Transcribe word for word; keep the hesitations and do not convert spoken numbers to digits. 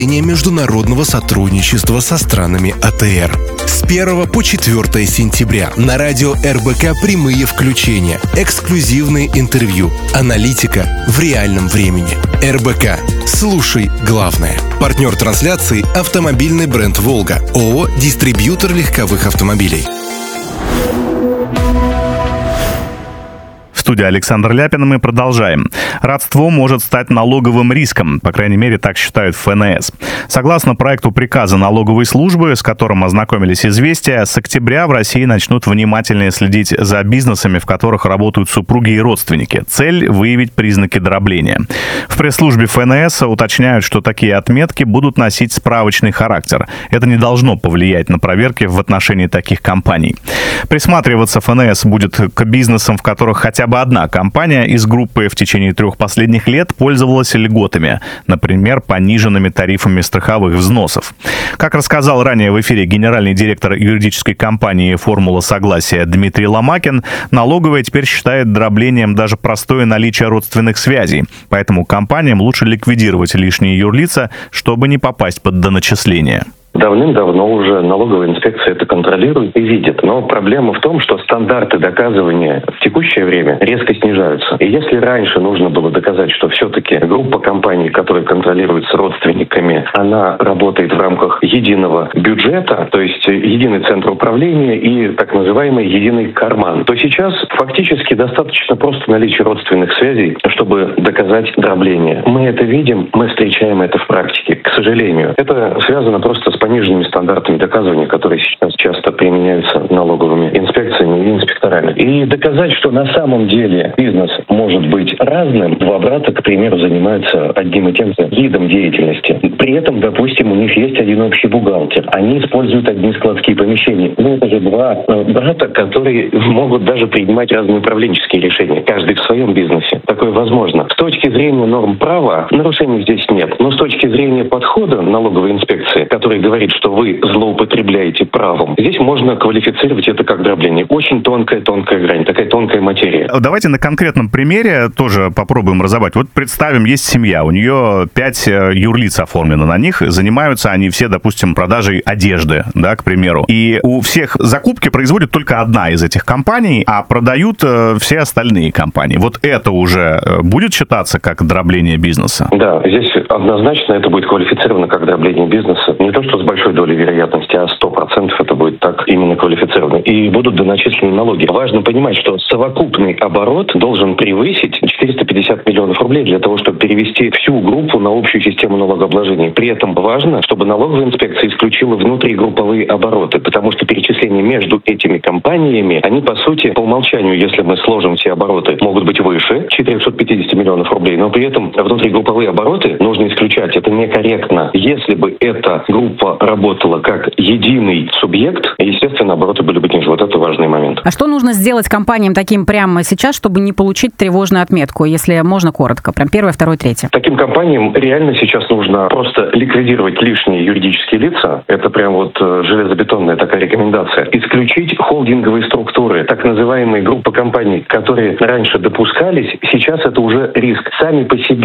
Международного сотрудничества со странами А Т Р. С первого по четвёртое сентября на радио Эр Бэ Ка прямые включения, эксклюзивные интервью, аналитика в реальном времени. Эр Бэ Ка. Слушай главное. Партнер трансляции – автомобильный бренд «Волга». О О «Дистрибьютор легковых автомобилей». В студии Александр Ляпин, и мы продолжаем. Родство может стать налоговым риском, по крайней мере, так считают Эф Эн Эс. Согласно проекту приказа налоговой службы, с которым ознакомились «Известия», с октября в России начнут внимательнее следить за бизнесами, в которых работают супруги и родственники. Цель – выявить признаки дробления. В пресс-службе Эф Эн Эс уточняют, что такие отметки будут носить справочный характер. Это не должно повлиять на проверки в отношении таких компаний. Присматриваться Эф Эн Эс будет к бизнесам, в которых хотя бы одна компания из группы в течение трех последних лет пользовалась льготами, например, пониженными тарифами страховых взносов. Как рассказал ранее в эфире генеральный директор юридической компании «Формула согласия» Дмитрий Ломакин, налоговая теперь считает дроблением даже простое наличие родственных связей, поэтому компаниям лучше ликвидировать лишние юрлица, чтобы не попасть под доначисление. Давным-давно уже налоговая инспекция это контролирует и видит. Но проблема в том, что стандарты доказывания в текущее время резко снижаются. И если раньше нужно было доказать, что все-таки группа компаний, которая контролируется родственниками, она работает в рамках единого бюджета, то есть единый центр управления и так называемый единый карман, то сейчас фактически достаточно просто наличия родственных связей, чтобы доказать дробление. Мы это видим, мы встречаем это в практике. К сожалению, это связано просто с пониженными стандартами доказывания, которые сейчас часто применяются налоговыми инспекциями и инспекторами. И доказать, что на самом деле бизнес может быть разным, два брата, к примеру, занимаются одним и тем же видом деятельности. При этом, допустим, у них есть один общий бухгалтер. Они используют одни складские помещения. Ну, это же два брата, которые могут даже принимать разные управленческие решения, каждый в своем бизнесе. Такое возможно. С точки зрения норм права нарушений здесь нет. Но с точки зрения подхода налоговой инспекции, который говорит, что вы злоупотребляете правом, здесь можно квалифицировать это как дробление. Очень тонкая-тонкая грань, такая тонкая материя. Давайте на конкретном примере тоже попробуем разобрать. Вот представим, есть семья, у нее пять юрлиц оформлено на них, занимаются они все, допустим, продажей одежды, да, к примеру. И у всех закупки производит только одна из этих компаний, а продают все остальные компании. Вот это уже будет считаться как дробление бизнеса? Да, здесь однозначно это будет квалифицировано как дробление бизнеса. Не то, что с большой долей вероятности, а сто процентов это будет так именно квалифицировано. И будут доначислены налоги. Важно понимать, что совокупный оборот должен превысить четыреста пятьдесят миллионов рублей для того, чтобы перевести всю группу на общую систему налогообложения. При этом важно, чтобы налоговая инспекция исключила внутригрупповые обороты, потому что перечисления между этими компаниями, они, по сути, по умолчанию, если мы сложим все обороты, могут быть выше четырехсот пятидесяти миллионов рублей, но при этом внутригрупповые обороты нужно исключать. Это некорректно. Если бы эта группа работала как единый субъект, естественно, обороты были бы ниже. Вот это важный момент. А что нужно сделать компаниям таким прямо сейчас, чтобы не получить тревожную отметку, если можно коротко? Прям первое, второе, третье. Таким компаниям реально сейчас нужно просто ликвидировать лишние юридические лица. Это прям вот железобетонная такая рекомендация. Исключить холдинговые структуры, так называемые группы компаний, которые раньше допускались, сейчас это уже риск. Сами по себе